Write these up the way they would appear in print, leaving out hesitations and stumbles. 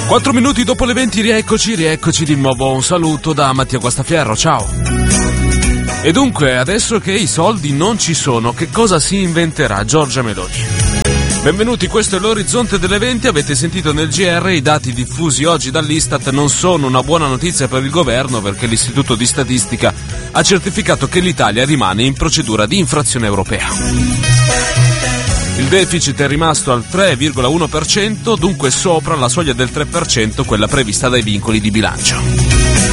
4 minuti dopo le 20, rieccoci di nuovo. Un saluto da Mattia Guastafierro, ciao. E dunque, adesso che i soldi non ci sono, che cosa si inventerà Giorgia Meloni? Benvenuti, questo è l'Orizzonte delle 20, avete sentito nel GR, i dati diffusi oggi dall'Istat non sono una buona notizia per il governo perché l'Istituto di Statistica ha certificato che l'Italia rimane in procedura di infrazione europea. Il deficit è rimasto al 3,1%, dunque sopra la soglia del 3%, quella prevista dai vincoli di bilancio.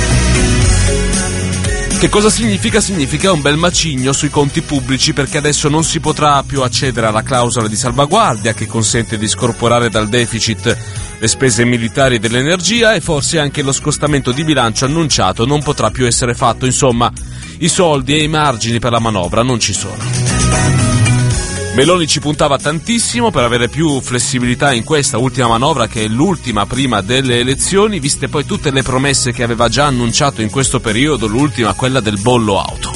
Che cosa significa? Significa un bel macigno sui conti pubblici perché adesso non si potrà più accedere alla clausola di salvaguardia che consente di scorporare dal deficit le spese militari dell'energia e forse anche lo scostamento di bilancio annunciato non potrà più essere fatto. Insomma, i soldi e i margini per la manovra non ci sono. Meloni ci puntava tantissimo per avere più flessibilità in questa ultima manovra, che è l'ultima prima delle elezioni, viste poi tutte le promesse che aveva già annunciato in questo periodo, l'ultima quella del bollo auto.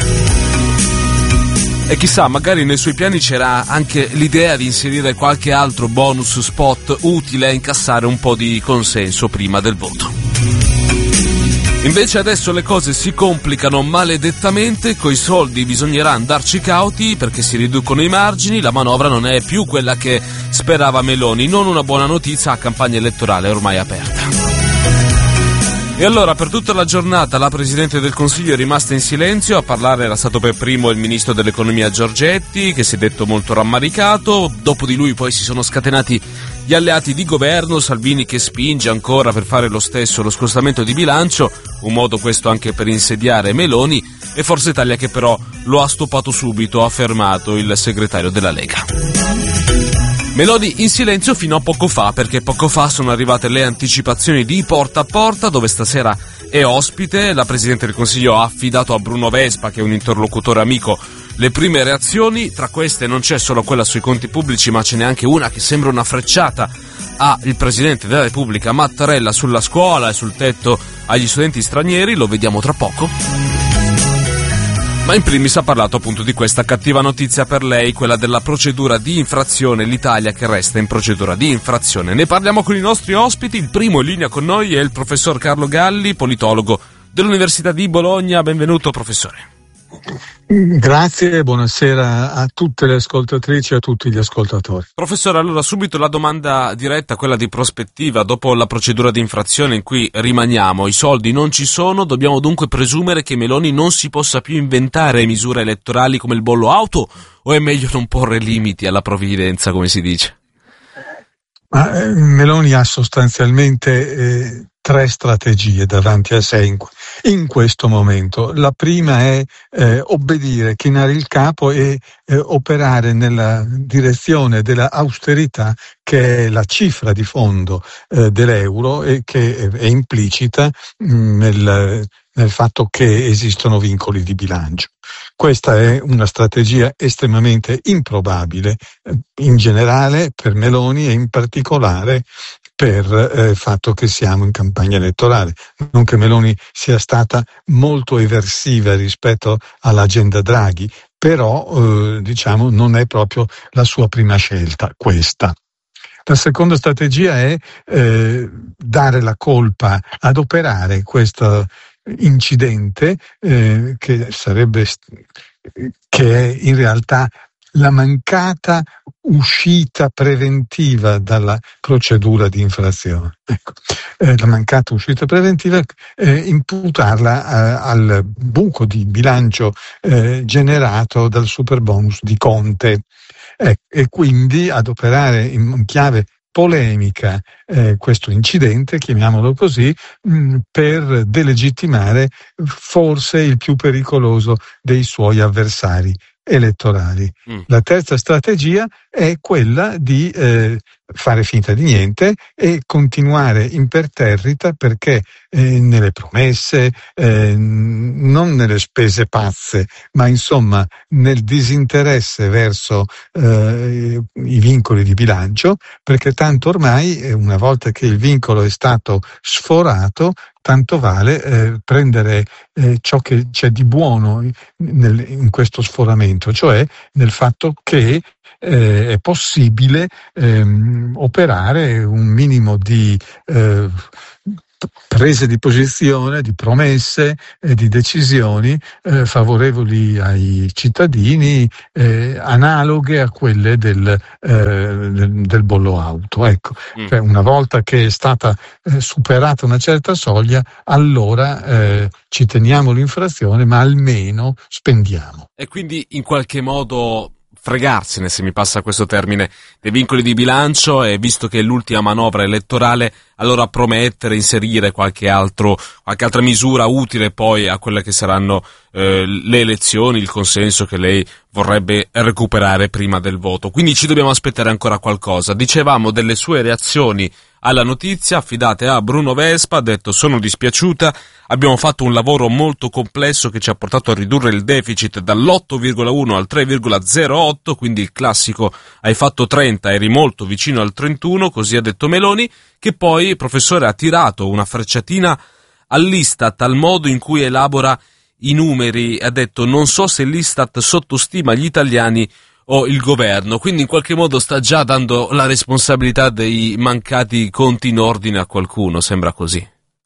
E chissà, magari nei suoi piani c'era anche l'idea di inserire qualche altro bonus spot utile a incassare un po' di consenso prima del voto. Invece adesso le cose si complicano maledettamente, coi soldi bisognerà andarci cauti perché si riducono i margini, la manovra non è più quella che sperava Meloni, non una buona notizia a campagna elettorale ormai aperta. E allora per tutta la giornata la Presidente del Consiglio è rimasta in silenzio, a parlare era stato per primo il Ministro dell'Economia Giorgetti, che si è detto molto rammaricato, dopo di lui poi si sono scatenati gli alleati di governo, Salvini che spinge ancora per fare lo stesso lo scostamento di bilancio, un modo questo anche per insediare Meloni, e Forza Italia che però lo ha stoppato subito, ha fermato il segretario della Lega. Meloni in silenzio fino a poco fa, perché poco fa sono arrivate le anticipazioni di Porta a Porta, dove stasera è ospite. La Presidente del Consiglio ha affidato a Bruno Vespa, che è un interlocutore amico, le prime reazioni. Tra queste non c'è solo quella sui conti pubblici, ma ce n'è anche una che sembra una frecciata al Presidente della Repubblica Mattarella sulla scuola e sul tetto agli studenti stranieri, lo vediamo tra poco. Ma in primis ha parlato appunto di questa cattiva notizia per lei, quella della procedura di infrazione, l'Italia che resta in procedura di infrazione. Ne parliamo con i nostri ospiti, il primo in linea con noi è il professor Carlo Galli, politologo dell'Università di Bologna. Benvenuto professore. Grazie e buonasera a tutte le ascoltatrici e a tutti gli ascoltatori. Professore, allora subito la domanda diretta, quella di prospettiva. Dopo la procedura di infrazione in cui rimaniamo, i soldi non ci sono, dobbiamo dunque presumere che Meloni non si possa più inventare misure elettorali come il bollo auto, o è meglio non porre limiti alla provvidenza, come si dice? Meloni ha sostanzialmente tre strategie davanti a sé in questo momento. La prima è obbedire, chinare il capo e operare nella direzione della austerità, che è la cifra di fondo dell'euro e che è implicita nel fatto che esistono vincoli di bilancio. Questa è una strategia estremamente improbabile in generale per Meloni e in particolare per il fatto che siamo in campagna elettorale. Non che Meloni sia stata molto eversiva rispetto all'agenda Draghi, però non è proprio la sua prima scelta questa. La seconda strategia è dare la colpa, adoperare questo incidente che è in realtà la mancata uscita preventiva dalla procedura di infrazione. La mancata uscita preventiva, imputarla al buco di bilancio generato dal superbonus di Conte, e quindi adoperare in chiave polemica questo incidente, chiamiamolo così, per delegittimare forse il più pericoloso dei suoi avversari elettorali. La terza strategia è quella di fare finta di niente e continuare imperterrita, perché nelle promesse, non nelle spese pazze, ma insomma nel disinteresse verso i vincoli di bilancio, perché tanto ormai una volta che il vincolo è stato sforato, tanto vale prendere ciò che c'è di buono in questo sforamento, cioè nel fatto che è possibile operare un minimo di prese di posizione, di promesse e di decisioni favorevoli ai cittadini, analoghe a quelle del bollo auto. Ecco, cioè, una volta che è stata superata una certa soglia, allora ci teniamo l'infrazione, ma almeno spendiamo. E quindi in qualche modo fregarsene, se mi passa questo termine, dei vincoli di bilancio, e visto che è l'ultima manovra elettorale, allora promettere, inserire qualche altra misura utile poi a quelle che saranno le elezioni, il consenso che lei vorrebbe recuperare prima del voto. Quindi ci dobbiamo aspettare ancora qualcosa. Dicevamo delle sue reazioni alla notizia affidate a Bruno Vespa, ha detto: sono dispiaciuta, abbiamo fatto un lavoro molto complesso che ci ha portato a ridurre il deficit dall'8,1 al 3,08, quindi il classico hai fatto 30, eri molto vicino al 31, così ha detto Meloni, che poi il professore ha tirato una frecciatina all'Istat, al modo in cui elabora i numeri, ha detto: non so se l'Istat sottostima gli italiani o il governo, quindi in qualche modo sta già dando la responsabilità dei mancati conti in ordine a qualcuno, sembra così.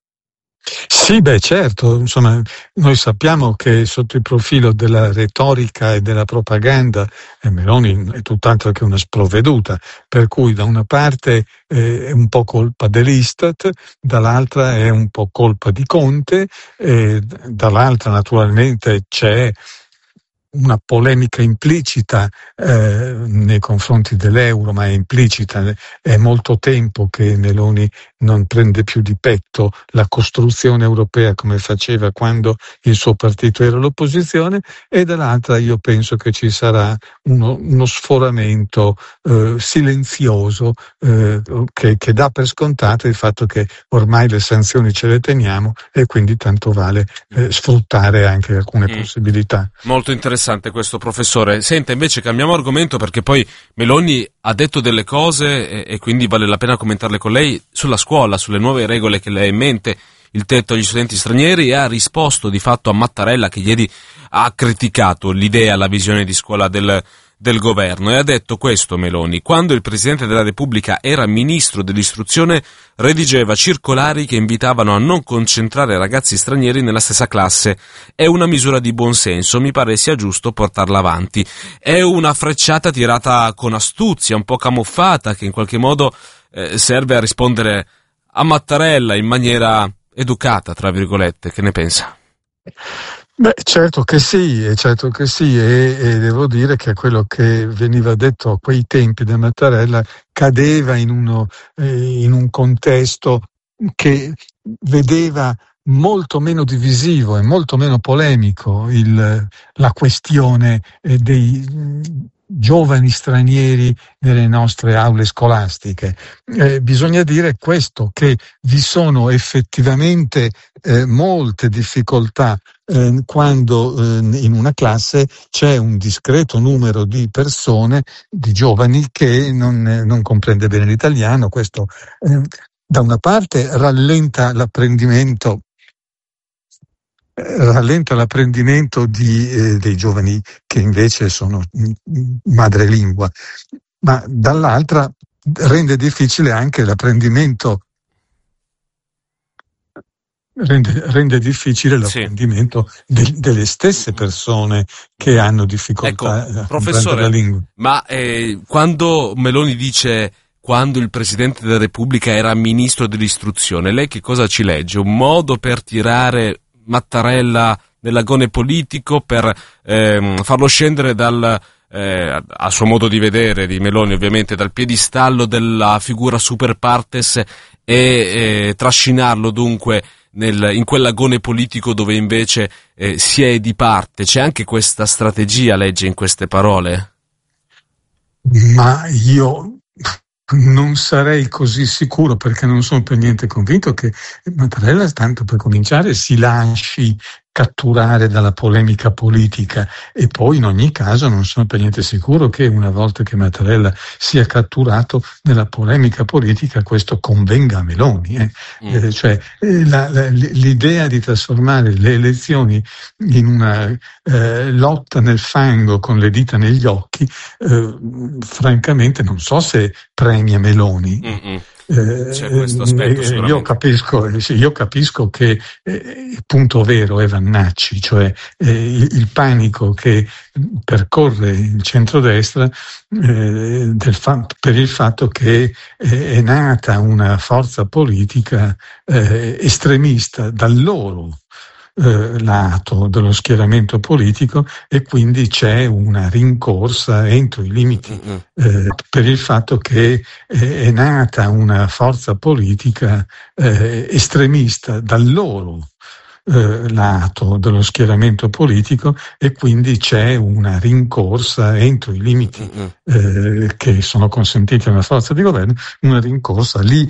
Sì, certo, insomma, noi sappiamo che sotto il profilo della retorica e della propaganda Meloni è tutt'altro che una sprovveduta, per cui da una parte è un po' colpa dell'Istat, dall'altra è un po' colpa di Conte, e dall'altra naturalmente c'è una polemica implicita nei confronti dell'euro, ma è implicita. È molto tempo che Meloni non prende più di petto la costruzione europea come faceva quando il suo partito era all'opposizione, e dall'altra io penso che ci sarà uno sforamento silenzioso che dà per scontato il fatto che ormai le sanzioni ce le teniamo, e quindi tanto vale sfruttare anche alcune possibilità. Molto interessante questo, professore. Senta, invece cambiamo argomento, perché poi Meloni ha detto delle cose e quindi vale la pena commentarle con lei sulla scuola, sulle nuove regole che lei ha in mente, il tetto agli studenti stranieri, e ha risposto di fatto a Mattarella, che ieri ha criticato l'idea, la visione di scuola del governo, e ha detto questo Meloni: quando il Presidente della Repubblica era ministro dell'istruzione redigeva circolari che invitavano a non concentrare ragazzi stranieri nella stessa classe. È una misura di buonsenso, mi pare sia giusto portarla avanti. È una frecciata tirata con astuzia, un po' camuffata, che in qualche modo serve a rispondere a Mattarella in maniera educata, tra virgolette. Che ne pensa? Certo che sì, e devo dire che quello che veniva detto a quei tempi da Mattarella cadeva in un contesto che vedeva molto meno divisivo e molto meno polemico la questione dei giovani stranieri nelle nostre aule scolastiche. Bisogna dire questo, che vi sono effettivamente molte difficoltà quando in una classe c'è un discreto numero di persone, di giovani, che non comprende bene l'italiano. Questo da una parte rallenta l'apprendimento dei giovani che invece sono madrelingua, ma dall'altra rende difficile anche l'apprendimento. Rende difficile l'apprendimento delle stesse persone che hanno difficoltà a comprendere la lingua. Ma quando Meloni dice quando il Presidente della Repubblica era ministro dell'istruzione, lei che cosa ci legge? Un modo per tirare Mattarella nell'agone politico, per farlo scendere a suo modo di vedere, di Meloni ovviamente, dal piedistallo della figura super partes e trascinarlo dunque in quell'agone politico dove invece si è di parte? C'è anche questa strategia, legge in queste parole? Ma io non sarei così sicuro, perché non sono per niente convinto che Mattarella, tanto per cominciare, si lasci catturare dalla polemica politica, e poi in ogni caso non sono per niente sicuro che una volta che Mattarella sia catturato nella polemica politica questo convenga a Meloni. L'idea di trasformare le elezioni in una lotta nel fango con le dita negli occhi, francamente non so se premia Meloni. C'è questo aspetto sicuramente. Io capisco che il punto vero è Vannacci, cioè il panico che percorre il centrodestra per il fatto che è nata una forza politica estremista dal loro lato dello schieramento politico, e quindi c'è una rincorsa entro i limiti per il fatto che è nata una forza politica estremista dal loro lato dello schieramento politico, e quindi c'è una rincorsa entro i limiti che sono consentiti a una forza di governo, una rincorsa lì